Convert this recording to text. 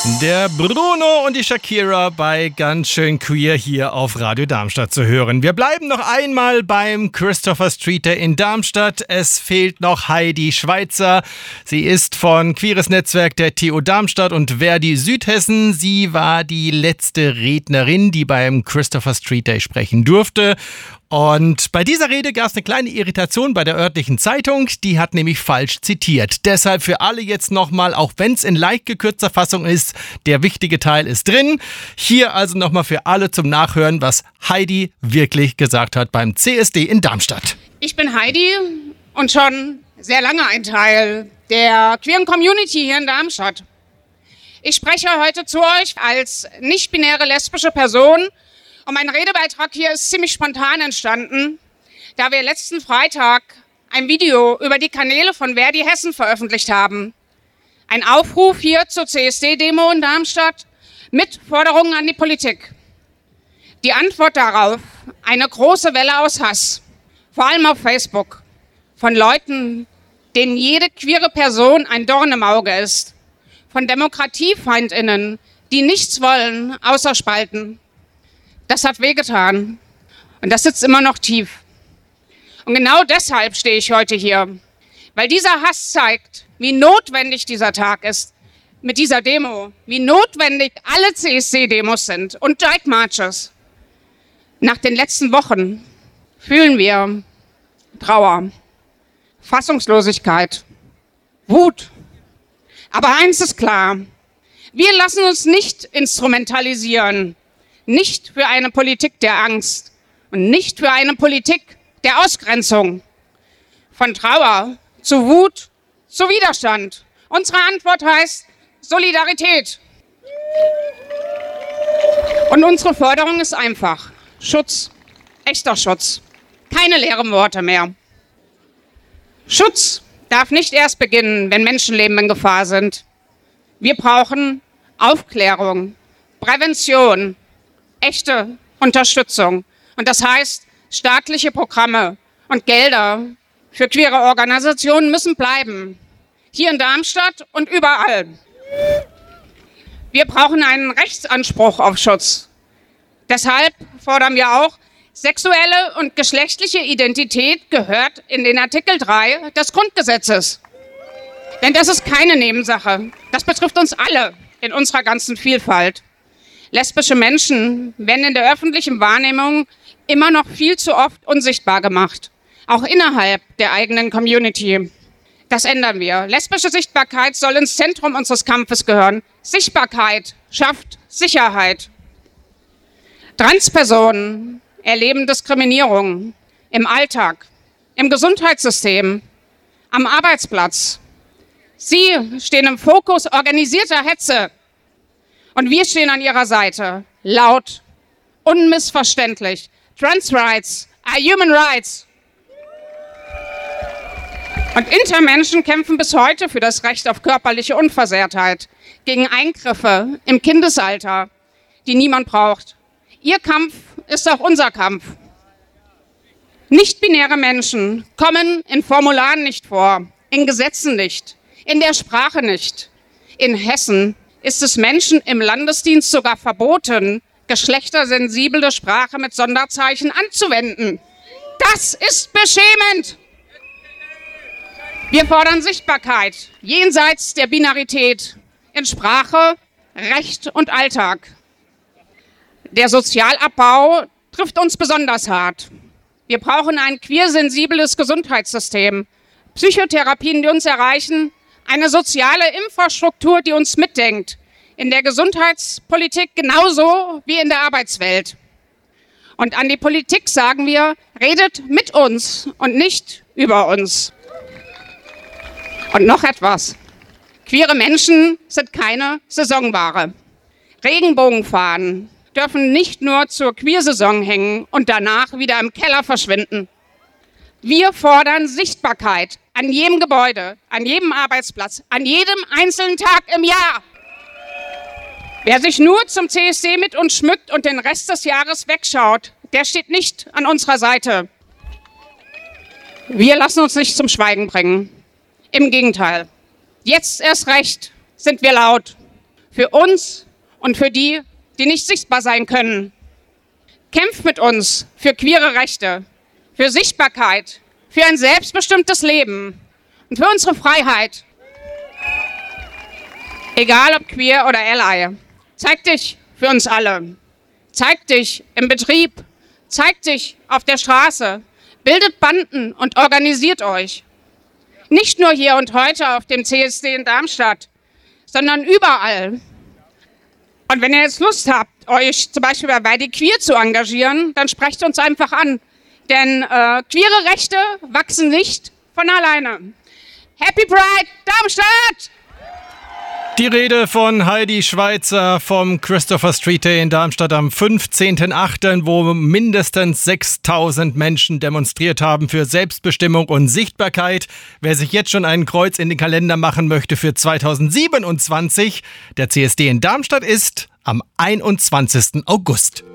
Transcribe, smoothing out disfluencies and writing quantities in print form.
Der Bruno und die Shakira bei Ganz schön queer hier auf Radio Darmstadt zu hören. Wir bleiben noch einmal beim Christopher Street Day in Darmstadt. Es fehlt noch Heidi Schweizer. Sie ist von Queeres Netzwerk der TU Darmstadt und Verdi Südhessen. Sie war die letzte Rednerin, die beim Christopher Street Day sprechen durfte. Und bei dieser Rede gab es eine kleine Irritation bei der örtlichen Zeitung. Die hat nämlich falsch zitiert. Deshalb für alle jetzt nochmal, auch wenn es in leicht gekürzter Fassung ist, der wichtige Teil ist drin. Hier also nochmal für alle zum Nachhören, was Heidi wirklich gesagt hat beim CSD in Darmstadt. Ich bin Heidi und schon sehr lange ein Teil der queeren Community hier in Darmstadt. Ich spreche heute zu euch als nicht-binäre lesbische Person. Und mein Redebeitrag hier ist ziemlich spontan entstanden, da wir letzten Freitag ein Video über die Kanäle von Verdi Hessen veröffentlicht haben. Ein Aufruf hier zur CSD-Demo in Darmstadt mit Forderungen an die Politik. Die Antwort darauf, eine große Welle aus Hass, vor allem auf Facebook, von Leuten, denen jede queere Person ein Dorn im Auge ist, von DemokratiefeindInnen, die nichts wollen, außer spalten. Das hat wehgetan und das sitzt immer noch tief. Und genau deshalb stehe ich heute hier, weil dieser Hass zeigt, wie notwendig dieser Tag ist mit dieser Demo, wie notwendig alle CSD-Demos sind und Drag Marches. Nach den letzten Wochen fühlen wir Trauer, Fassungslosigkeit, Wut. Aber eins ist klar, wir lassen uns nicht instrumentalisieren. Nicht für eine Politik der Angst und nicht für eine Politik der Ausgrenzung. Von Trauer zu Wut zu Widerstand. Unsere Antwort heißt Solidarität. Und unsere Forderung ist einfach. Schutz. Echter Schutz. Keine leeren Worte mehr. Schutz darf nicht erst beginnen, wenn Menschenleben in Gefahr sind. Wir brauchen Aufklärung, Prävention, echte Unterstützung. Und das heißt, staatliche Programme und Gelder für queere Organisationen müssen bleiben. Hier in Darmstadt und überall. Wir brauchen einen Rechtsanspruch auf Schutz. Deshalb fordern wir auch, sexuelle und geschlechtliche Identität gehört in den Artikel 3 des Grundgesetzes. Denn das ist keine Nebensache. Das betrifft uns alle in unserer ganzen Vielfalt. Lesbische Menschen werden in der öffentlichen Wahrnehmung immer noch viel zu oft unsichtbar gemacht, auch innerhalb der eigenen Community. Das ändern wir. Lesbische Sichtbarkeit soll ins Zentrum unseres Kampfes gehören. Sichtbarkeit schafft Sicherheit. Transpersonen erleben Diskriminierung im Alltag, im Gesundheitssystem, am Arbeitsplatz. Sie stehen im Fokus organisierter Hetze. Und wir stehen an ihrer Seite, laut, unmissverständlich. Trans Rights are human rights. Und Intermenschen kämpfen bis heute für das Recht auf körperliche Unversehrtheit, gegen Eingriffe im Kindesalter, die niemand braucht. Ihr Kampf ist auch unser Kampf. Nicht-binäre Menschen kommen in Formularen nicht vor, in Gesetzen nicht, in der Sprache nicht. In Hessen ist es Menschen im Landesdienst sogar verboten, geschlechtersensible Sprache mit Sonderzeichen anzuwenden. Das ist beschämend. Wir fordern Sichtbarkeit jenseits der Binarität in Sprache, Recht und Alltag. Der Sozialabbau trifft uns besonders hart. Wir brauchen ein queersensibles Gesundheitssystem, Psychotherapien, die uns erreichen, eine soziale Infrastruktur, die uns mitdenkt, in der Gesundheitspolitik genauso wie in der Arbeitswelt. Und an die Politik sagen wir, redet mit uns und nicht über uns. Und noch etwas. Queere Menschen sind keine Saisonware. Regenbogenfahnen dürfen nicht nur zur Queersaison hängen und danach wieder im Keller verschwinden. Wir fordern Sichtbarkeit an jedem Gebäude, an jedem Arbeitsplatz, an jedem einzelnen Tag im Jahr. Wer sich nur zum CSD mit uns schmückt und den Rest des Jahres wegschaut, der steht nicht an unserer Seite. Wir lassen uns nicht zum Schweigen bringen. Im Gegenteil. Jetzt erst recht sind wir laut. für uns und für die, die nicht sichtbar sein können. Kämpft mit uns für queere Rechte, für Sichtbarkeit, für ein selbstbestimmtes Leben und für unsere Freiheit. Egal ob queer oder ally. Zeig dich für uns alle. Zeig dich im Betrieb. Zeig dich auf der Straße. Bildet Banden und organisiert euch. Nicht nur hier und heute auf dem CSD in Darmstadt, sondern überall. Und wenn ihr jetzt Lust habt, euch zum Beispiel bei Weidi Queer zu engagieren, dann sprecht uns einfach an. Denn queere Rechte wachsen nicht von alleine. Happy Pride Darmstadt! Die Rede von Heidi Schweizer vom Christopher Street Day in Darmstadt am 15.08., wo mindestens 6.000 Menschen demonstriert haben für Selbstbestimmung und Sichtbarkeit. Wer sich jetzt schon ein Kreuz in den Kalender machen möchte für 2027, der CSD in Darmstadt ist am 21. August.